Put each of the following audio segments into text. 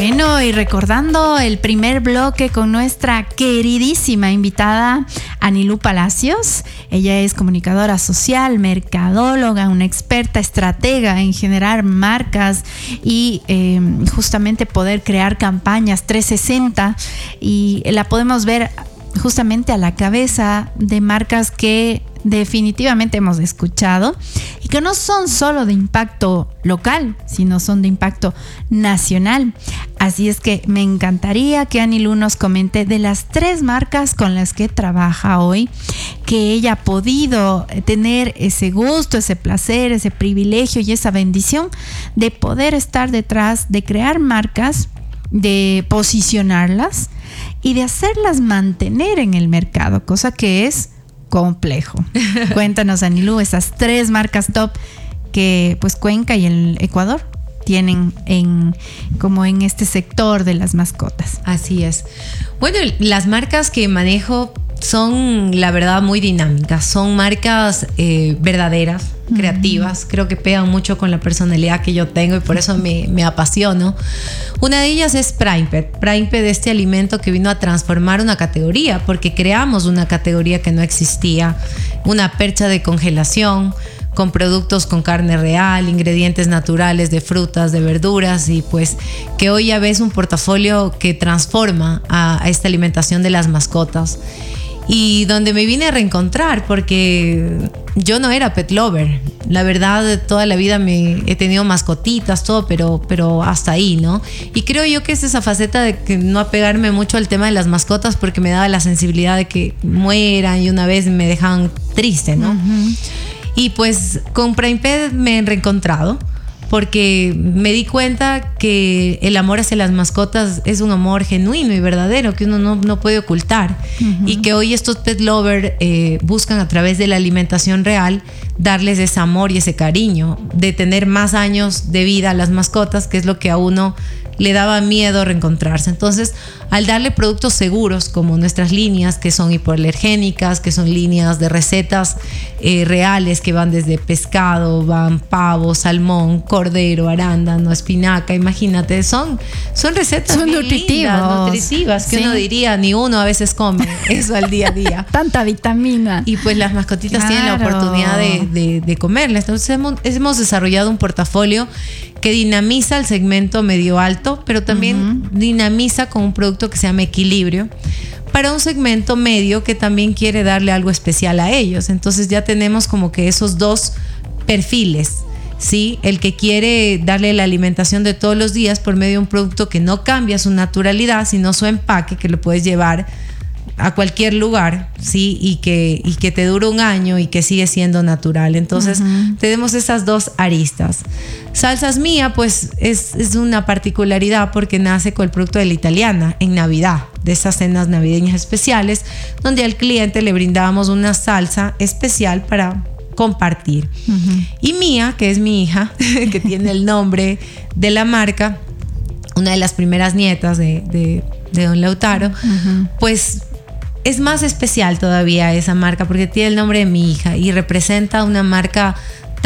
Bueno, y recordando el primer bloque con nuestra queridísima invitada Anilú Palacios. Ella es comunicadora social, mercadóloga, una experta estratega en generar marcas y justamente poder crear campañas 360, y la podemos ver justamente a la cabeza de marcas que definitivamente hemos escuchado y que no son solo de impacto local, sino son de impacto nacional. Así es que me encantaría que Anilú nos comente de las 3 marcas con las que trabaja hoy, que ella ha podido tener ese gusto, ese placer, ese privilegio y esa bendición de poder estar detrás, de crear marcas, de posicionarlas y de hacerlas mantener en el mercado, cosa que es complejo. Cuéntanos, Anilú, esas 3 marcas top que pues Cuenca y el Ecuador tienen como en este sector de las mascotas. Así es. Bueno, las marcas que manejo son, la verdad, muy dinámicas. Son marcas verdaderas, creativas. Creo que pegan mucho con la personalidad que yo tengo y por eso me apasiono. Una de ellas es PrimePet. PrimePet, este alimento que vino a transformar una categoría, porque creamos una categoría que no existía. Una percha de congelación con productos con carne real, ingredientes naturales de frutas, de verduras, y pues que hoy ya ves un portafolio que transforma a esta alimentación de las mascotas. Y donde me vine a reencontrar, porque yo no era pet lover. La verdad, toda la vida he tenido mascotitas, todo, pero hasta ahí, ¿no? Y creo yo que es esa faceta de que no apegarme mucho al tema de las mascotas, porque me daba la sensibilidad de que mueran y una vez me dejaban triste, ¿no? Uh-huh. Y pues con PrimePet me he reencontrado, porque me di cuenta que el amor hacia las mascotas es un amor genuino y verdadero que uno no puede ocultar. Uh-huh. Y que hoy estos pet lovers buscan a través de la alimentación real darles ese amor y ese cariño, de tener más años de vida a las mascotas, que es lo que a uno le daba miedo reencontrarse. Entonces, al darle productos seguros como nuestras líneas, que son hipoalergénicas, que son líneas de recetas reales, que van desde pescado, van pavo, salmón, cordero, arándano, espinaca, imagínate, son recetas son nutritivas, que sí, uno diría, ni uno a veces come eso al día a día. Tanta vitamina. Y pues las mascotitas tienen la oportunidad de comerlas. Entonces hemos desarrollado un portafolio que dinamiza el segmento medio alto, pero también dinamiza con un producto que se llama Equilibrio, para un segmento medio que también quiere darle algo especial a ellos. Entonces ya tenemos como que esos 2 perfiles, ¿sí? El que quiere darle la alimentación de todos los días por medio de un producto que no cambia su naturalidad, sino su empaque, que lo puedes llevar a cualquier lugar, ¿sí? Y que te dura un año y que sigue siendo natural. Entonces tenemos esas 2 aristas. Salsas Mía, pues es una particularidad porque nace con el producto de la italiana en Navidad, de esas cenas navideñas especiales, donde al cliente le brindábamos una salsa especial para compartir. Y Mía, que es mi hija, que tiene el nombre de la marca, una de las primeras nietas de don Lautaro, pues es más especial todavía esa marca, porque tiene el nombre de mi hija y representa una marca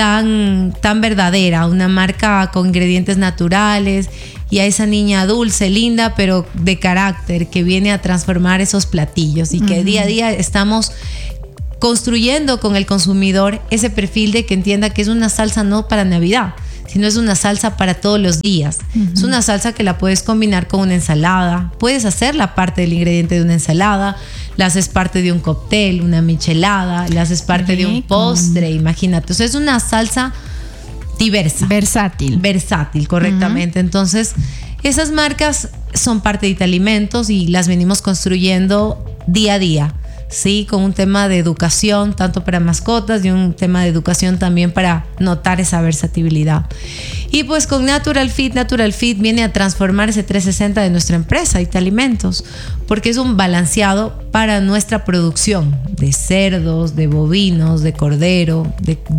tan verdadera, una marca con ingredientes naturales, y a esa niña dulce, linda, pero de carácter, que viene a transformar esos platillos, y que día a día estamos construyendo con el consumidor ese perfil de que entienda que es una salsa no para Navidad, sino es una salsa para todos los días. Es una salsa que la puedes combinar con una ensalada, puedes hacerla parte del ingrediente de una ensalada, la haces parte de un cóctel, una michelada, la haces parte de un postre, imagínate. O sea, es una salsa diversa. Versátil, correctamente. Entonces, esas marcas son parte de Italimentos y las venimos construyendo día a día, ¿sí? Con un tema de educación tanto para mascotas y un tema de educación también para notar esa versatilidad. Y pues con Natural Fit viene a transformar ese 360 de nuestra empresa Italimentos, porque es un balanceado para nuestra producción de cerdos, de bovinos, de cordero,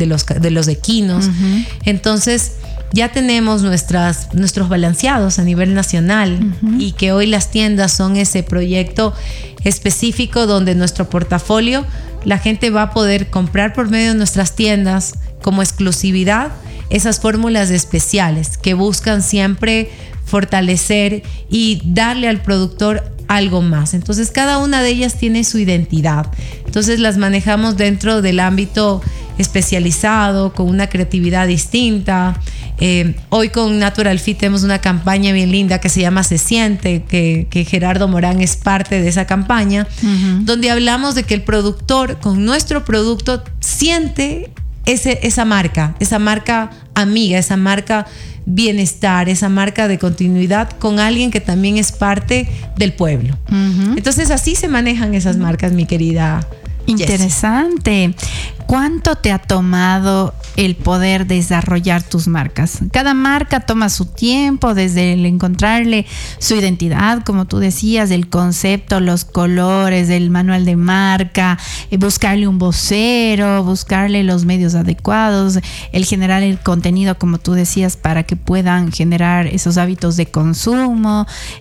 de los equinos. Entonces ya tenemos nuestros balanceados a nivel nacional, y que hoy las tiendas son ese proyecto específico donde nuestro portafolio, la gente va a poder comprar por medio de nuestras tiendas como exclusividad esas fórmulas especiales que buscan siempre fortalecer y darle al productor algo más. Entonces cada una de ellas tiene su identidad. Entonces las manejamos dentro del ámbito especializado, con una creatividad distinta. Hoy con Natural Fit tenemos una campaña bien linda que se llama Se Siente, que Gerardo Morán es parte de esa campaña, donde hablamos de que el productor con nuestro producto siente esa marca amiga, esa marca bienestar, esa marca de continuidad con alguien que también es parte del pueblo. Entonces así se manejan esas marcas, mi querida. Interesante. ¿Cuánto te ha tomado el poder desarrollar tus marcas? Cada marca toma su tiempo, desde el encontrarle su identidad, como tú decías, el concepto, los colores, el manual de marca, buscarle un vocero, buscarle los medios adecuados, el generar el contenido, como tú decías, para que puedan generar esos hábitos de consumo.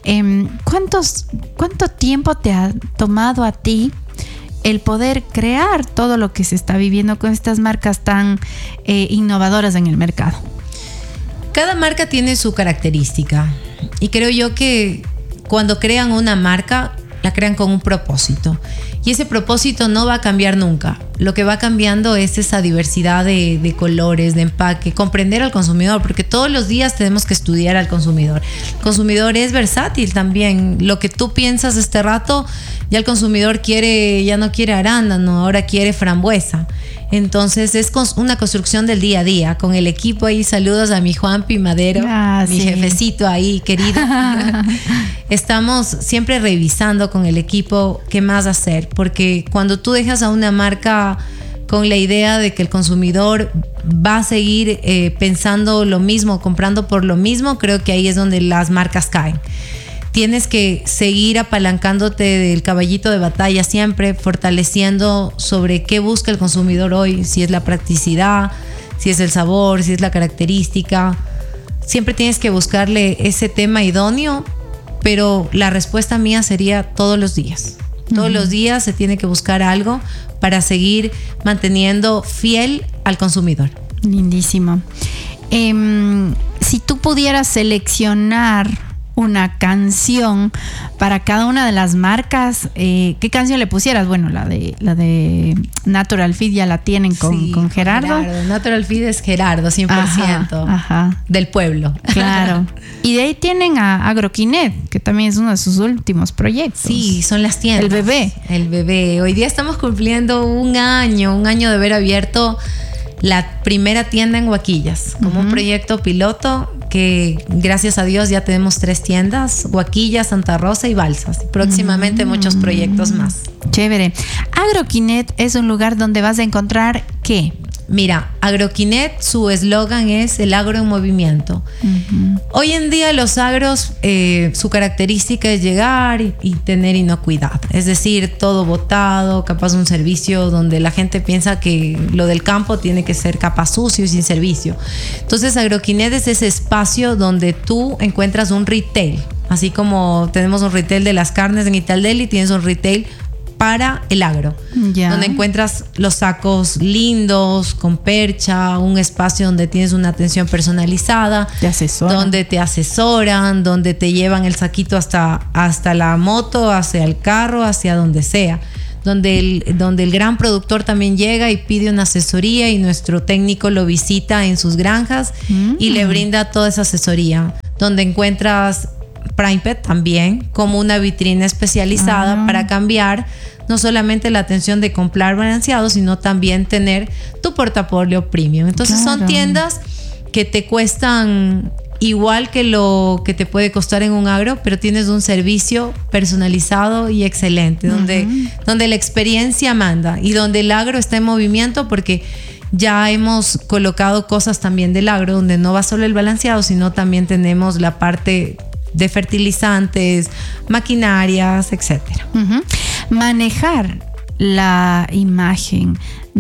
¿Cuánto tiempo te ha tomado a ti el poder crear todo lo que se está viviendo con estas marcas tan innovadoras en el mercado? Cada marca tiene su característica y creo yo que cuando crean una marca, la crean con un propósito y ese propósito no va a cambiar nunca. Lo que va cambiando es esa diversidad de colores, de empaque, comprender al consumidor, porque todos los días tenemos que estudiar al consumidor. El consumidor es versátil también. Lo que tú piensas este rato, ya el consumidor ya no quiere arándano, ahora quiere frambuesa. Entonces es una construcción del día a día con el equipo ahí. Saludos a mi Juanpi Madero, mi jefecito ahí querido. Estamos siempre revisando con el equipo qué más hacer, porque cuando tú dejas a una marca con la idea de que el consumidor va a seguir pensando lo mismo, comprando por lo mismo, creo que ahí es donde las marcas caen. Tienes que seguir apalancándote del caballito de batalla siempre, fortaleciendo sobre qué busca el consumidor hoy, si es la practicidad, si es el sabor, si es la característica. Siempre tienes que buscarle ese tema idóneo, pero la respuesta mía sería todos los días. Todos los días se tiene que buscar algo para seguir manteniendo fiel al consumidor. Lindísimo. Si tú pudieras seleccionar una canción para cada una de las marcas, ¿qué canción le pusieras? Bueno, la de Natural Fit ya la tienen con Gerardo. Natural Fit es Gerardo, 100%. Ajá. Del pueblo. Claro. Y de ahí tienen a Agroquinet, que también es uno de sus últimos proyectos. Sí, son las tiendas. El bebé. Hoy día estamos cumpliendo un año de haber abierto la primera tienda en Huaquillas, como un proyecto piloto que gracias a Dios ya tenemos 3 tiendas: Huaquillas, Santa Rosa y Balsas. Y próximamente muchos proyectos más. Chévere. Agroquinet es un lugar donde vas a encontrar ¿qué? Mira, Agroquinet, su eslogan es el agro en movimiento. Hoy en día los agros, su característica es llegar y tener inocuidad. Es decir, todo botado, capaz un servicio donde la gente piensa que lo del campo tiene que ser capaz sucio y sin servicio. Entonces Agroquinet es ese espacio donde tú encuentras un retail. Así como tenemos un retail de las carnes en Italdeli, tienes un retail para el agro, donde encuentras los sacos lindos, con percha, un espacio donde tienes una atención personalizada, donde te asesoran, donde te llevan el saquito hasta la moto, hacia el carro, hacia donde sea, donde el gran productor también llega y pide una asesoría y nuestro técnico lo visita en sus granjas y le brinda toda esa asesoría, donde encuentras Prime Pet también como una vitrina especializada para cambiar no solamente la atención de comprar balanceado, sino también tener tu portafolio premium. Entonces son tiendas que te cuestan igual que lo que te puede costar en un agro, pero tienes un servicio personalizado y excelente, donde la experiencia manda y donde el agro está en movimiento, porque ya hemos colocado cosas también del agro, donde no va solo el balanceado, sino también tenemos la parte de fertilizantes, maquinarias, etcétera. Manejar la imagen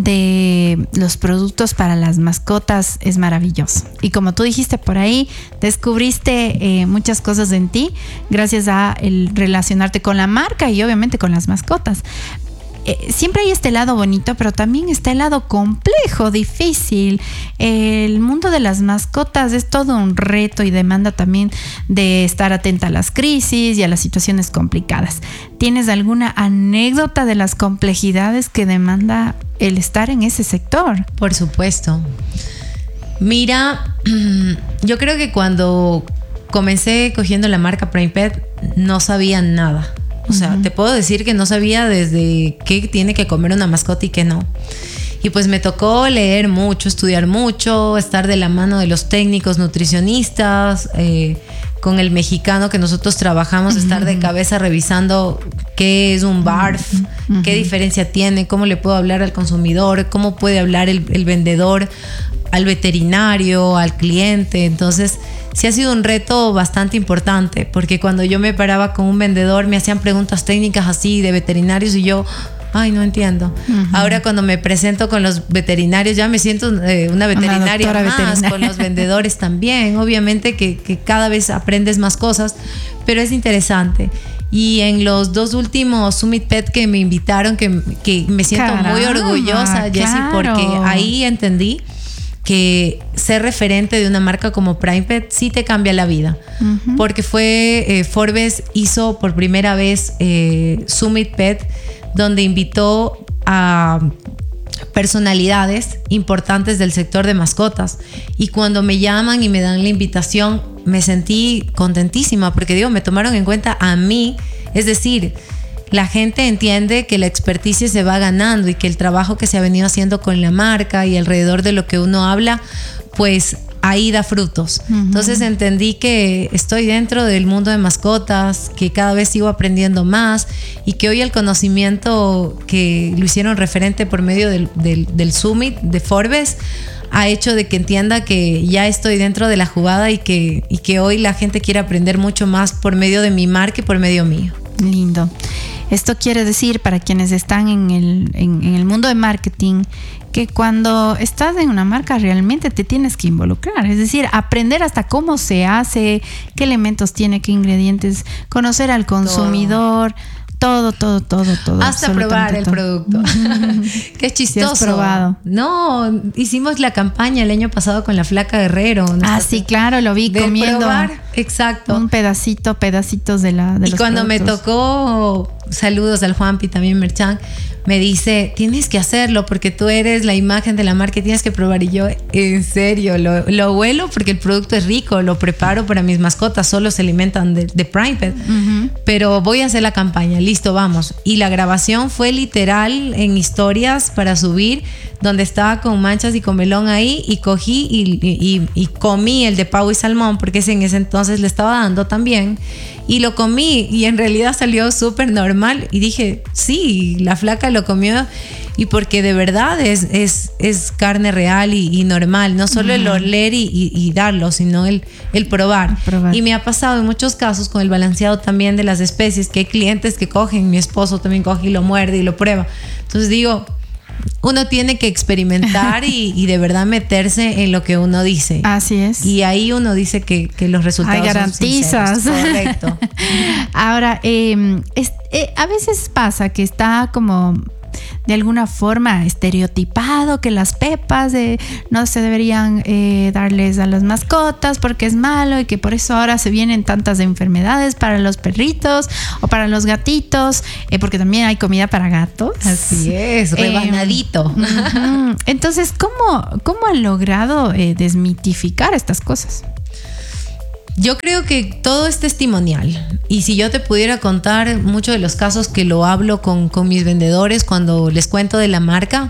de los productos para las mascotas es maravilloso. Y como tú dijiste por ahí, descubriste muchas cosas en ti gracias a el relacionarte con la marca y obviamente con las mascotas. siempre hay este lado bonito, pero también está el lado complejo, difícil. El mundo de las mascotas es todo un reto y demanda también de estar atenta a las crisis y a las situaciones complicadas. ¿Tienes alguna anécdota de las complejidades que demanda el estar en ese sector? Por supuesto. Mira, yo creo que cuando comencé cogiendo la marca Prime Pet no sabía nada. O sea, te puedo decir que no sabía desde qué tiene que comer una mascota y qué no. Y pues me tocó leer mucho, estudiar mucho, estar de la mano de los técnicos nutricionistas, con el mexicano que nosotros trabajamos, estar de cabeza revisando qué es un BARF, qué diferencia tiene, cómo le puedo hablar al consumidor, cómo puede hablar el vendedor al veterinario, al cliente. Entonces sí ha sido un reto bastante importante, porque cuando yo me paraba con un vendedor me hacían preguntas técnicas así de veterinarios y yo, ay, no entiendo. Ahora cuando me presento con los veterinarios ya me siento una veterinaria más, con los vendedores también. Obviamente que cada vez aprendes más cosas, pero es interesante. Y en los 2 últimos Summit Pet que me invitaron, que me siento muy orgullosa, Jessie, porque ahí entendí que ser referente de una marca como Prime Pet sí te cambia la vida. Porque fue Forbes hizo por primera vez Summit Pet, donde invitó a personalidades importantes del sector de mascotas. Y cuando me llaman y me dan la invitación, me sentí contentísima, porque digo, me tomaron en cuenta a mí. Es decir, la gente entiende que la experticia se va ganando y que el trabajo que se ha venido haciendo con la marca y alrededor de lo que uno habla, pues ahí da frutos. Entonces entendí que estoy dentro del mundo de mascotas, que cada vez sigo aprendiendo más y que hoy el conocimiento que lo hicieron referente por medio del Summit de Forbes ha hecho de que entienda que ya estoy dentro de la jugada y que hoy la gente quiere aprender mucho más por medio de mi marca y por medio mío. Lindo. Esto quiere decir, para quienes están en el mundo de marketing, que cuando estás en una marca realmente te tienes que involucrar. Es decir, aprender hasta cómo se hace, qué elementos tiene, qué ingredientes, conocer al consumidor, todo. Hasta probar el producto. Qué chistoso. ¿Sí has probado? No, hicimos la campaña el año pasado con la Flaca Guerrero. Sí, claro, lo vi comiendo. Probar, exacto. Un pedacitos de los Y cuando productos. me tocó, saludos al Juanpi, también Merchan, me dice, tienes que hacerlo porque tú eres la imagen de la marca y tienes que probar. Y yo, en serio, lo huelo porque el producto es rico, lo preparo para mis mascotas, solo se alimentan de Prime Pet. Pero voy a hacer la campaña, listo, vamos. Y la grabación fue literal en historias para subir, donde estaba con manchas y con melón ahí, y cogí y comí el de pavo y salmón, porque en ese entonces le estaba dando también. Y lo comí y en realidad salió súper normal y dije, sí, la Flaca lo comió, y porque de verdad es carne real y normal, no solo el oler y darlo, sino el probar. Y me ha pasado en muchos casos con el balanceado también de las especies, que hay clientes que cogen, mi esposo también coge y lo muerde y lo prueba. Entonces digo, uno tiene que experimentar y de verdad meterse en lo que uno dice. Así es. Y ahí uno dice que los resultados garantizas. son sinceros. Correcto. Ahora, a veces pasa que está como de alguna forma estereotipado que las pepas no se deberían darles a las mascotas porque es malo, y que por eso ahora se vienen tantas enfermedades para los perritos o para los gatitos, porque también hay comida para gatos. Así es, rebanadito. Entonces, ¿cómo han logrado desmitificar estas cosas? Yo creo que todo es testimonial, y si yo te pudiera contar muchos de los casos que lo hablo con mis vendedores cuando les cuento de la marca,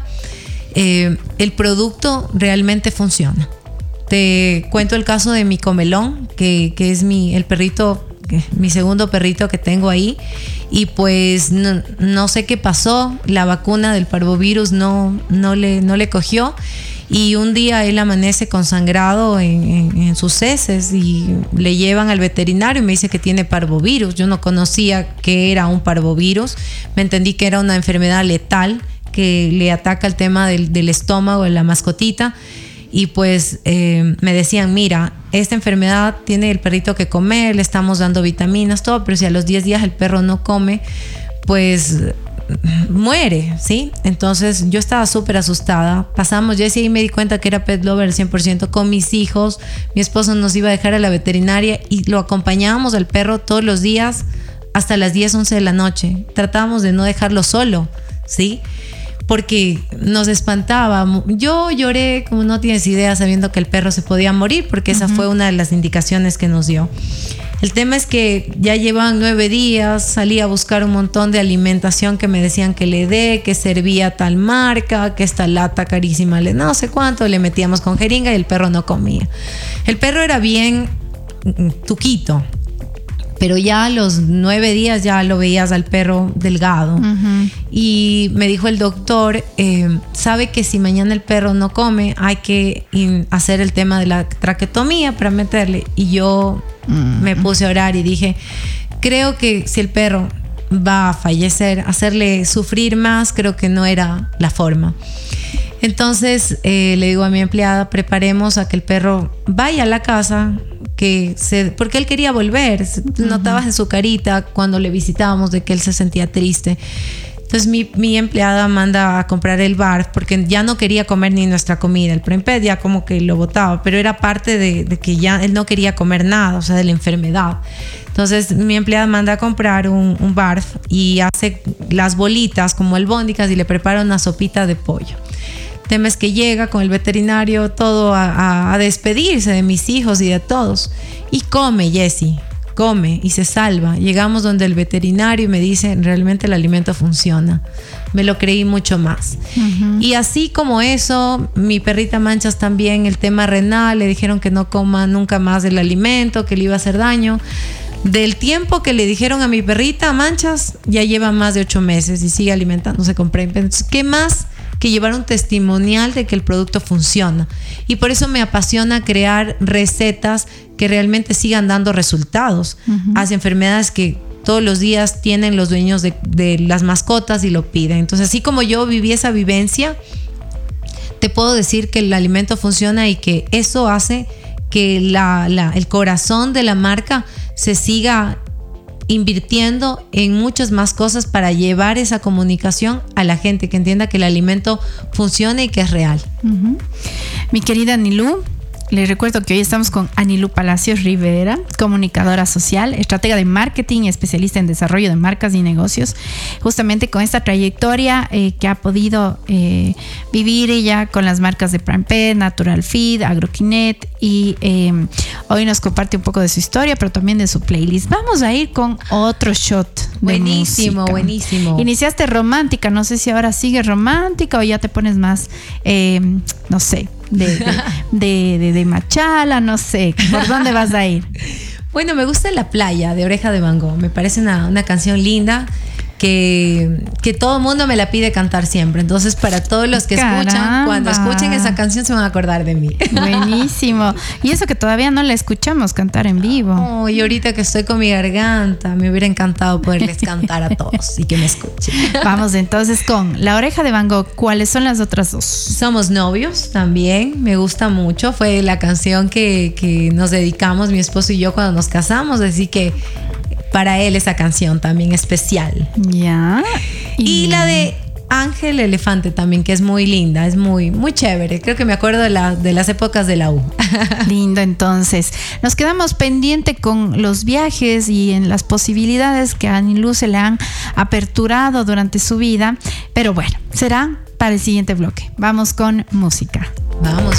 el producto realmente funciona. Te cuento el caso de mi Comelón, que es el perrito, mi segundo perrito que tengo ahí, y pues no sé qué pasó, la vacuna del parvovirus no le cogió. Y un día él amanece con sangrado en sus heces y le llevan al veterinario y me dice que tiene parvovirus. Yo no conocía que era un parvovirus. Me entendí que era una enfermedad letal que le ataca el tema del estómago de la mascotita. Y pues me decían, mira, esta enfermedad tiene el perrito que comer, le estamos dando vitaminas, todo, pero si a los 10 días el perro no come, pues muere, ¿sí? Entonces yo estaba súper asustada. Pasamos, yo sí me di cuenta que era pet lover 100% con mis hijos. Mi esposo nos iba a dejar a la veterinaria y lo acompañábamos al perro todos los días hasta las 10, 11 de la noche. Tratábamos de no dejarlo solo, ¿sí? Porque nos espantaba. Yo lloré como no tienes idea, sabiendo que el perro se podía morir, porque esa fue una de las indicaciones que nos dio. El tema es que ya llevaban 9 días, salí a buscar un montón de alimentación que me decían que le dé, que servía tal marca, que esta lata carísima, no sé cuánto, le metíamos con jeringa y el perro no comía. El perro era bien tuquito, pero ya a los 9 días ya lo veías al perro delgado. Y me dijo el doctor, sabe que si mañana el perro no come, hay que hacer el tema de la traquetomía para meterle. Y yo me puse a orar y dije, creo que si el perro va a fallecer, hacerle sufrir más, creo que no era la forma. Entonces le digo a mi empleada, preparemos a que el perro vaya a la casa, porque él quería volver. Notabas en su carita cuando le visitábamos de que él se sentía triste. Entonces mi empleada manda a comprar el barf porque ya no quería comer ni nuestra comida. El Premped ya como que lo botaba, pero era parte de que ya él no quería comer nada, o sea, de la enfermedad. Entonces mi empleada manda a comprar un barf y hace las bolitas como albóndigas y le prepara una sopita de pollo. El tema es que llega con el veterinario todo a despedirse de mis hijos y de todos. Y come, Jessie, come y se salva. Llegamos donde el veterinario y me dice, realmente el alimento funciona. Me lo creí mucho más. Y así como eso, mi perrita Manchas también, el tema renal, le dijeron que no coma nunca más el alimento, que le iba a hacer daño. Del tiempo que le dijeron a mi perrita Manchas, ya lleva más de 8 meses y sigue alimentándose con Premped. Entonces, ¿qué más que llevar un testimonial de que el producto funciona? Y por eso me apasiona crear recetas que realmente sigan dando resultados hacia enfermedades que todos los días tienen los dueños de las mascotas y lo piden. Entonces, así como yo viví esa vivencia, te puedo decir que el alimento funciona y que eso hace que el corazón de la marca se siga invirtiendo en muchas más cosas para llevar esa comunicación a la gente, que entienda que el alimento funciona y que es real. Mi querida Anilú, les recuerdo que hoy estamos con Anilú Palacios Rivera, comunicadora social, estratega de marketing y especialista en desarrollo de marcas y negocios, justamente con esta trayectoria que ha podido vivir ella con las marcas de Premped, Natural Feed, Agroquinet, y hoy nos comparte un poco de su historia, pero también de su playlist. Vamos a ir con otro shot de buenísimo, música. Buenísimo. Iniciaste romántica, no sé si ahora sigues romántica o ya te pones más, no sé, de Machala, no sé, ¿por dónde vas a ir? Bueno, me gusta La Playa de Oreja de Van Gogh, me parece una canción linda que todo el mundo me la pide cantar siempre. Entonces, para todos los que escuchan, cuando escuchen esa canción se van a acordar de mí. Buenísimo. Y eso que todavía no la escuchamos cantar en vivo. Oh, y ahorita que estoy con mi garganta, me hubiera encantado poderles cantar a todos y que me escuchen. Vamos entonces con La Oreja de Van Gogh. ¿Cuáles son las otras dos? Somos novios también, me gusta mucho. Fue la canción que nos dedicamos mi esposo y yo cuando nos casamos, así que para él esa canción también especial. Ya. Y la de Ángel Elefante también, que es muy linda, es muy, muy chévere. Creo que me acuerdo de las épocas de la U. Lindo, entonces. Nos quedamos pendiente con los viajes y en las posibilidades que a Anilú se le han aperturado durante su vida. Pero bueno, será para el siguiente bloque. Vamos con música. Vamos.